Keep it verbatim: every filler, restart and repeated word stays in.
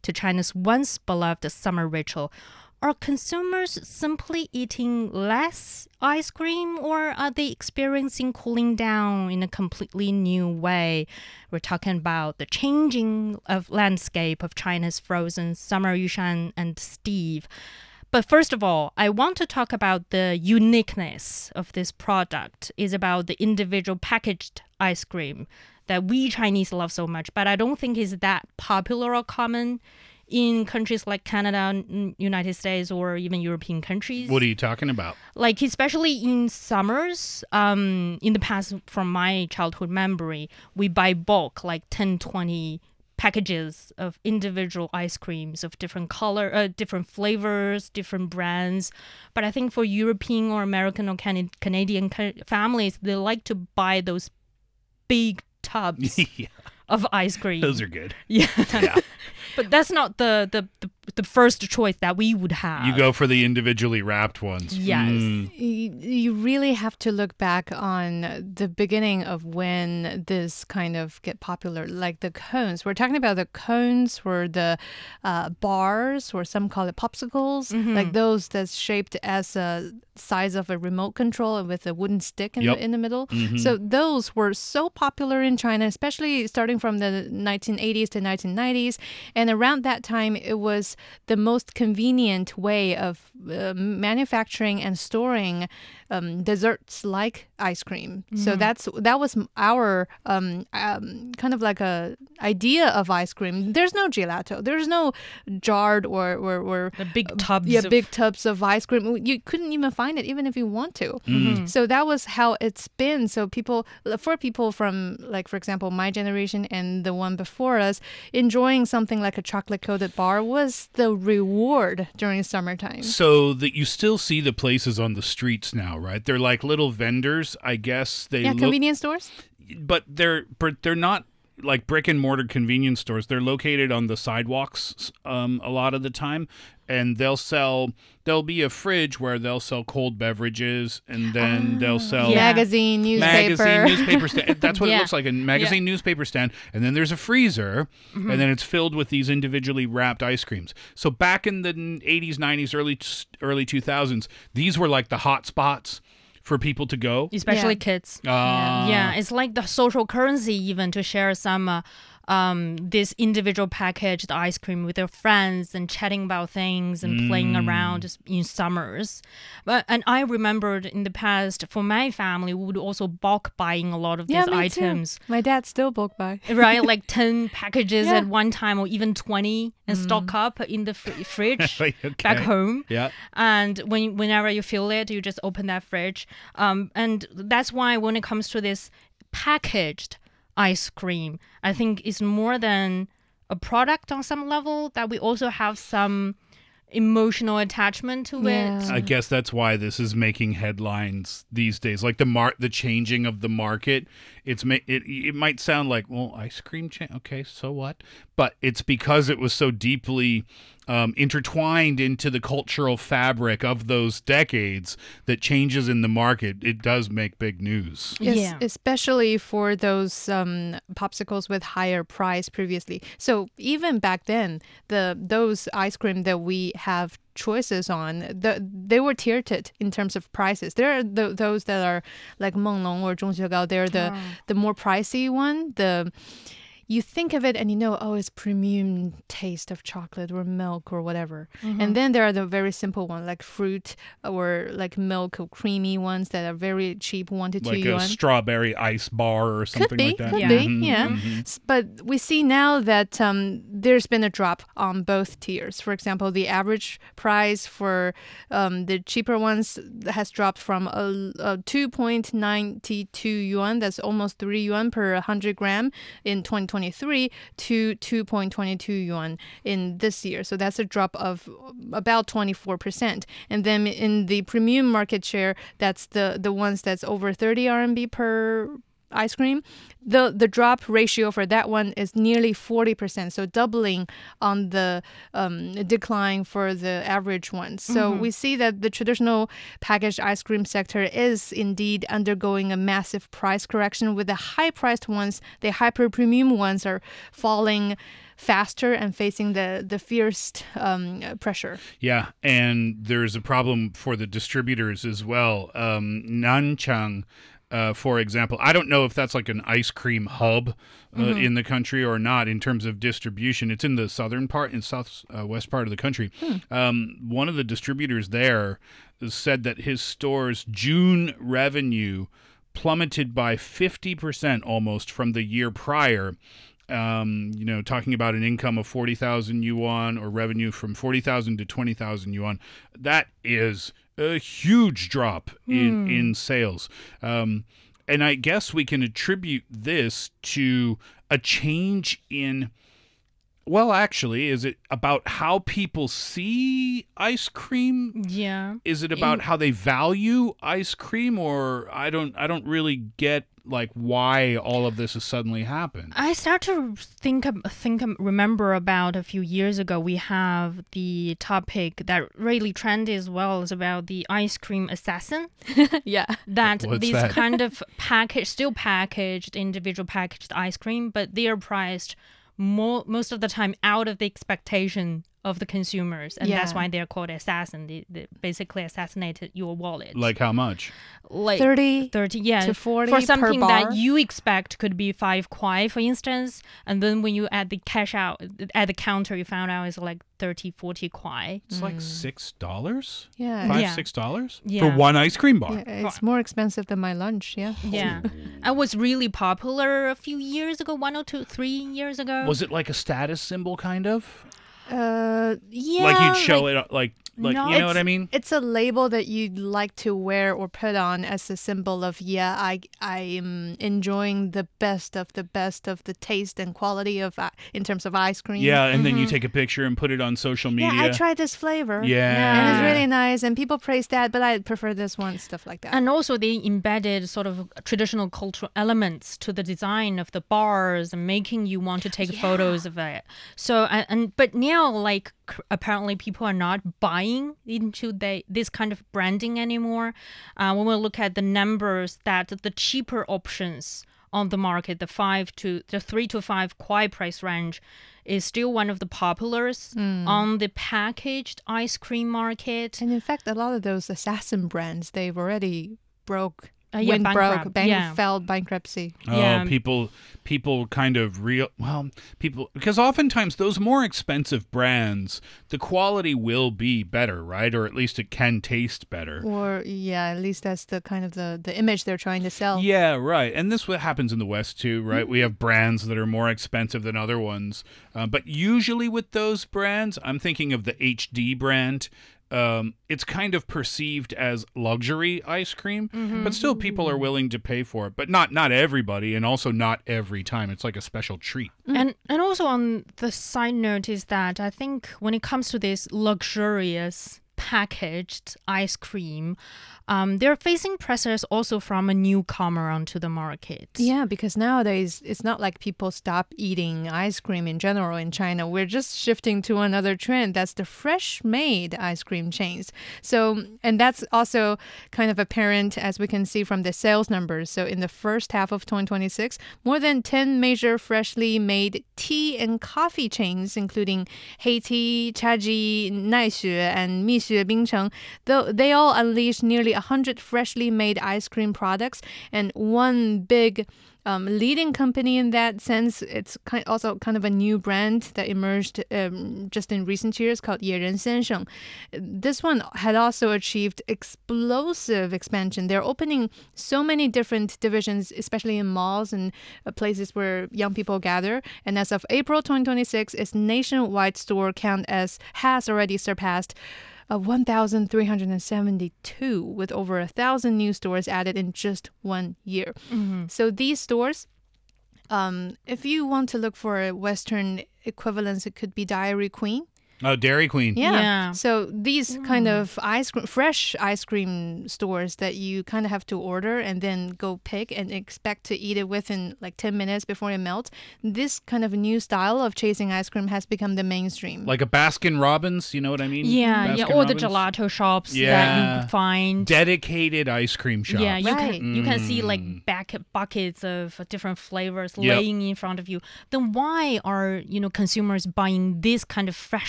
to China's once beloved summer ritual. Are consumers simply eating less ice cream, or are they experiencing cooling down in a completely new way? We're talking about the changing of landscape of China's frozen summer. Yushan and Steve. But first of all, I want to talk about the uniqueness of this product. It's about the individual packaged ice cream that we Chinese love so much, but I don't think is that popular or common in countries like Canada, United States, or even European countries. What are you talking about? Like, especially in summers, um, in the past, from my childhood memory, we buy bulk, like ten, twenty packages of individual ice creams of different color, uh, different flavors, different brands. But I think for European or American or Can- Canadian ca- families, they like to buy those big tubs Yeah. of ice cream. Those are good. Yeah. Yeah. But that's not the, the, the, the first choice that we would have. You go for the individually wrapped ones. Yes. Mm. You, you really have to look back on the beginning of when this kind of get popular, like the cones. We're talking about the cones or the uh, bars, or some call it popsicles, Mm-hmm. like those that's shaped as a size of a remote control with a wooden stick in, Yep. the, in the middle. Mhm. So those were so popular in China, especially starting from the nineteen eighties to nineteen nineties. And around that time, it was the most convenient way of uh, manufacturing and storing um, desserts like ice cream. So that's that was our um, um, kind of like a idea of ice cream. There's no gelato. There's no jarred or or, or The big tubs. yeah, of- big tubs of ice cream. You couldn't even find it, even if you want to. So that was how it's been. So people, for people from, like, for example, my generation and the one before us, enjoying something like a chocolate-coated bar was the reward during summertime. So that you still see the places on the streets now, right? They're like little vendors, I guess. They Yeah, look, convenience stores. but they're but they're not like brick and mortar convenience stores. They're located on the sidewalks um, a lot of the time, and they'll sell. There'll be a fridge where they'll sell cold beverages, and then they'll sell Yeah. Magazine, newspaper. magazine, newspaper stand. That's what Yeah. it looks like, a magazine, newspaper stand. And then there's a freezer, and then it's filled with these individually wrapped ice creams. So back in the eighties, nineties, early early two thousands, these were like the hot spots for people to go. especially Yeah. kids. Uh, Yeah, it's like the social currency even to share some uh, um, this individual packaged ice cream with their friends and chatting about things and playing around just in summers. But and I remembered in the past for my family, we would also bulk buying a lot of Yeah, these me items. too. My dad still bulk buy. Right, like ten packages Yeah. at one time, or even twenty, and stock up in the fr- fridge Okay. back home. Yeah. And when whenever you feel it, you just open that fridge. Um, and that's why when it comes to this packaged ice cream, I think it's more than a product on some level, that we also have some emotional attachment to Yeah. it. I guess that's why this is making headlines these days. Like the mar- the changing of the market. It's ma- it it might sound like, well, ice cream chain. Okay, so what? But it's because it was so deeply um, intertwined into the cultural fabric of those decades that changes in the market, it does make big news. Yes, Yeah. especially for those um, popsicles with higher price previously. So even back then, the those ice cream that we have choices on, the, they were tiered in terms of prices. There are th- those that are like Menglong or Zhongxiegao. They're the the more pricey one. The you think of it and you know, oh, it's premium taste of chocolate or milk or whatever. And then there are the very simple one, like fruit or like milk or creamy ones that are very cheap, one to two Like a yuan. strawberry ice bar or something Could be, like that. could Yeah. be, Mhm, yeah. mhm. S- But we see now that um, there's been a drop on both tiers. For example, the average price for um, the cheaper ones has dropped from a, a two point nine two yuan, that's almost three yuan per one hundred gram in twenty twenty-three, to two point two two yuan in this year. So that's a drop of about twenty-four percent. And then in the premium market share, that's the, the ones that's over thirty R M B per ice cream, the the drop ratio for that one is nearly forty percent, so doubling on the um, decline for the average ones. So we see that the traditional packaged ice cream sector is indeed undergoing a massive price correction, with the high-priced ones, the hyper-premium ones, are falling faster and facing the the fierce um, pressure. Yeah, and there's a problem for the distributors as well. Um, Nanchang, uh, for example, I don't know if that's like an ice cream hub uh, mm-hmm. in the country or not in terms of distribution. It's in the southern part, in south uh, west part of the country. Hmm. Um, one of the distributors there said that his store's June revenue plummeted by fifty percent almost from the year prior. Um, you know, talking about an income of forty thousand yuan or revenue from forty thousand to twenty thousand yuan. That is a huge drop in, mm. in sales. Um, and I guess we can attribute this to a change in, well, actually, is it about how people see ice cream? Yeah. Is it about in- how they value ice cream? Or I don't, I don't really get like why all of this has suddenly happened. I start to think, think, remember about a few years ago, we have the topic that really trendy as well is about the ice cream assassin. Yeah. That What's these that? kind of packaged, still packaged, individual packaged ice cream, but they are priced more, most of the time out of the expectation of the consumers, and yeah. that's why they're called assassin. They, they basically assassinated your wallet. Like how much? Like thirty, thirty, yeah, to forty for something per bar? that you expect could be five kwai, for instance, and then when you add the cash out at the counter, you found out it's like thirty, forty kwai. It's mm. like six dollars. Yeah, five, yeah. six dollars yeah. for one ice cream bar. Yeah, it's more expensive than my lunch. Yeah, yeah. It was really popular a few years ago, one or two, three years ago. Was it like a status symbol, kind of? Uh, yeah. Like you'd show like, it, like, like no, you know what I mean? It's a label that you'd like to wear or put on as a symbol of, yeah, I I am enjoying the best of the best of the taste and quality of uh, in terms of ice cream. Yeah, and mm-hmm. then you take a Mm-hmm. picture and put it on social media. Yeah, I tried this flavor. Yeah. And it's really nice, and people praise that, but I prefer this one, stuff like that. And also they embedded sort of traditional cultural elements to the design of the bars and making you want to take Yeah. photos of it. So, and, and but now, like, apparently people are not buying into the, this kind of branding anymore. Uh, when we look at the numbers that the cheaper options on the market, the five to the three to five kwai price range is still one of the populars mm. on the packaged ice cream market. And in fact, a lot of those assassin brands, they've already broke. Uh, yeah, went bankrupt. broke, bank, yeah. filed bankruptcy. Oh, yeah. people, people kind of real. Well, people because oftentimes those more expensive brands, the quality will be better, right? Or at least it can taste better. Or yeah, at least that's the kind of the, the image they're trying to sell. Yeah, right. And this what happens in the West too, right? Mm-hmm. We have brands that are more expensive than other ones, uh, but usually with those brands, I'm thinking of the H D brand. Um, it's kind of perceived as luxury ice cream, mm-hmm. but still people are willing to pay for it. But not not everybody, and also not every time. It's like a special treat. And and also on the side note is that I think when it comes to this luxurious packaged ice cream, um, they're facing pressures also from a newcomer onto the market. Yeah, because nowadays it's not like people stop eating ice cream in general in China. We're just shifting to another trend. That's the fresh-made ice cream chains. So, and that's also kind of apparent as we can see from the sales numbers. So in the first half of twenty twenty-six, more than ten major freshly made tea and coffee chains, including Heitea, Chaji, Naixue, and Mixue Bingcheng, though they all unleashed nearly one hundred freshly made ice cream products, and one big um, leading company in that sense, it's kind also kind of a new brand that emerged um, just in recent years called Yeren Sensheng. This one had also achieved explosive expansion. They're opening so many different divisions, especially in malls and uh, places where young people gather. And as of April twenty twenty-six, its nationwide store count as has already surpassed of one thousand three hundred seventy-two, with over a thousand new stores added in just one year. Mm-hmm. So these stores, um, if you want to look for a Western equivalence, it could be Dairy Queen. Oh, Dairy Queen. Yeah. Yeah. So these kind of ice cream, fresh ice cream stores that you kind of have to order and then go pick and expect to eat it within like ten minutes before it melts. This kind of new style of chasing ice cream has become the mainstream. Like a Baskin Robbins, you know what I mean? Yeah, yeah, Baskin or the Robbins. gelato shops that Yeah. you find. Dedicated ice cream shop. Yeah, you Right. can you can see like back buckets of different flavors Yep. laying in front of you. Then why are you know consumers buying this kind of fresh